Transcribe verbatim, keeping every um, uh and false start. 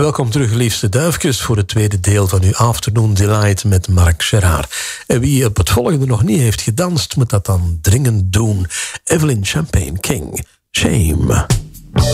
En welkom terug, liefste duifjes, voor het tweede deel van uw Afternoon Delight met Marc Gerard. En wie op het volgende nog niet heeft gedanst, moet dat dan dringend doen. Evelyn Champagne King, Shame.